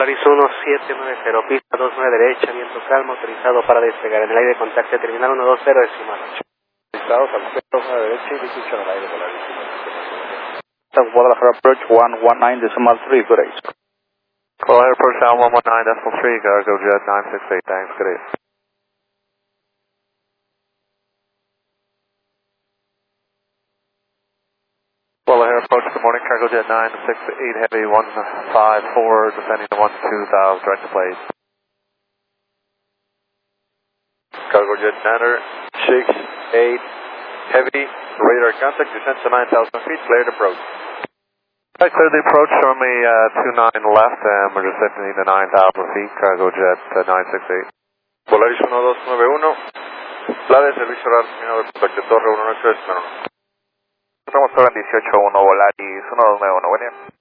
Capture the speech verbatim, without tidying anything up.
Paris uno siete nueve cero, pista dos nueve derecha, viento calmo, autorizado para despegar en el aire, contacto terminal uno dos cero decimal ocho. Autorizado para dos nueve derecha y dieciocho en el aire, volar decimal. Guadalajara approach one one nine decimal three, good day. Guadalajara approach down one one nine decimal three, cargo jet nine six eight, thanks, good day. Guadalajara approach, good morning, cargo jet nine six eight, heavy one five four, descending to one two thousand, direct to place. Cargo jet nine six eight, heavy, radar contact, descent to nine thousand feet, cleared approach. I cleared the approach from me uh, two nine left, and we're descending to nine thousand feet, cargo jet uh, nine six eight. Polaris uno dos nueve uno, Vlade, servicio radar terminado de contacto Torre uno ocho, espero. Estamos ahora en dieciocho uno, Volaris uno dos nueve uno, buen día.